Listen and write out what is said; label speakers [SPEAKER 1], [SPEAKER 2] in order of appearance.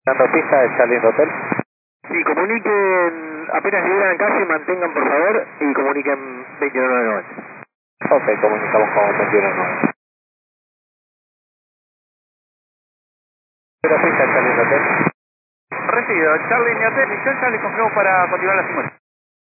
[SPEAKER 1] Dando pista de Charlie Hotel.
[SPEAKER 2] Sí, comuniquen, apenas llegan casi, mantengan por favor y comuniquen 2990.
[SPEAKER 1] Ok, comunicamos con 21. Dando pista de Charlie Hotel.
[SPEAKER 3] Recibido, Charlie Hotel, Michelle, Charlie, confirmo para continuar la simulación.